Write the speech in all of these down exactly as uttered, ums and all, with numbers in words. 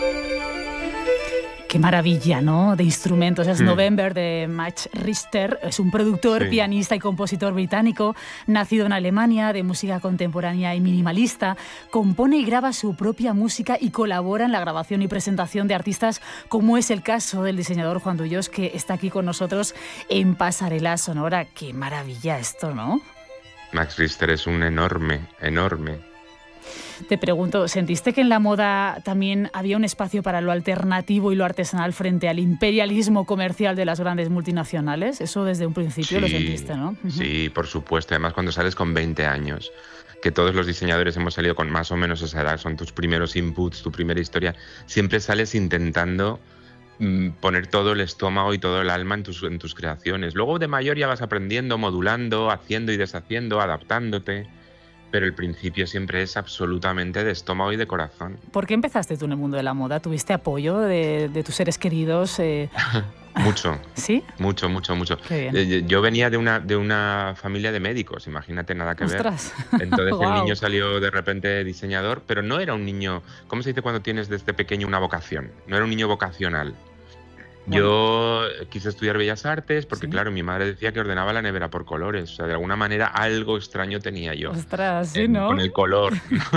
Qué maravilla, ¿no? De instrumentos. Es Mm. November de Max Richter. Es un productor, Sí. pianista y compositor británico, nacido en Alemania, de música contemporánea y minimalista. Compone y graba su propia música y colabora en la grabación y presentación de artistas, como es el caso del diseñador Juan Dullos, que está aquí con nosotros en Pasarela Sonora. Qué maravilla esto, ¿no? Max Richter es un enorme, enorme. Te pregunto, ¿sentiste que en la moda también había un espacio para lo alternativo y lo artesanal frente al imperialismo comercial de las grandes multinacionales? Eso desde un principio Sí, lo sentiste, ¿no? Uh-huh. Sí, por supuesto. Además, cuando sales con veinte años, que todos los diseñadores hemos salido con más o menos esa edad, son tus primeros inputs, tu primera historia, siempre sales intentando mm, poner todo el estómago y todo el alma en tus, en tus creaciones. Luego de mayor ya vas aprendiendo, modulando, haciendo y deshaciendo, adaptándote. Pero el principio siempre es absolutamente de estómago y de corazón. ¿Por qué empezaste tú en el mundo de la moda? ¿Tuviste apoyo de, de tus seres queridos? Eh... Mucho. ¿Sí? Mucho, mucho, mucho. Qué bien. Yo venía de una, de una familia de médicos, imagínate, nada que ¡Ostras! ver. Entonces Wow. el niño salió de repente diseñador, pero no era un niño, ¿cómo se dice cuando tienes desde pequeño una vocación? No era un niño vocacional. Bueno. Yo quise estudiar Bellas Artes porque, ¿Sí? claro, mi madre decía que ordenaba la nevera por colores. O sea, de alguna manera algo extraño tenía yo ¡Ostras! Sí, en- ¿no? con el color.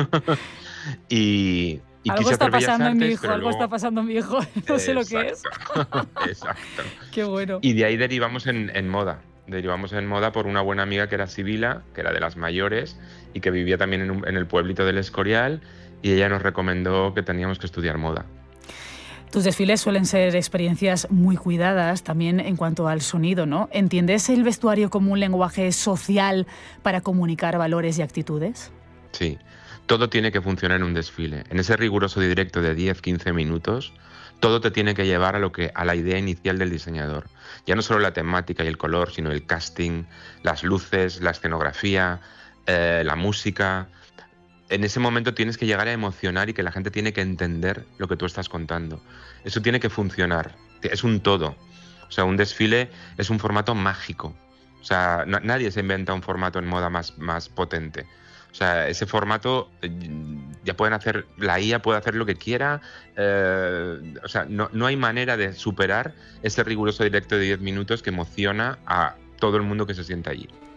y, y Algo quise está hacer Bellas pasando en mi Artes, hijo, pero algo está luego... pasando en mi hijo. No sé lo que es. Exacto, exacto. Qué bueno. Y de ahí derivamos en, en moda. Derivamos en moda por una buena amiga que era Sibila, que era de las mayores y que vivía también en, un- en el pueblito del Escorial, y ella nos recomendó que teníamos que estudiar moda. Tus desfiles suelen ser experiencias muy cuidadas, también en cuanto al sonido, ¿no? ¿Entiendes el vestuario como un lenguaje social para comunicar valores y actitudes? Sí, todo tiene que funcionar en un desfile. En ese riguroso directo de diez a quince minutos, todo te tiene que llevar a, lo que, a la idea inicial del diseñador. Ya no solo la temática y el color, sino el casting, las luces, la escenografía, eh, la música. En ese momento tienes que llegar a emocionar y que la gente tiene que entender lo que tú estás contando. Eso tiene que funcionar. Es un todo. O sea, un desfile es un formato mágico. O sea, na- nadie se inventa un formato en moda más, más potente. O sea, ese formato eh, ya pueden hacer, la I A puede hacer lo que quiera. eh, o sea, no, no hay manera de superar ese riguroso directo de diez minutos que emociona a todo el mundo que se sienta allí.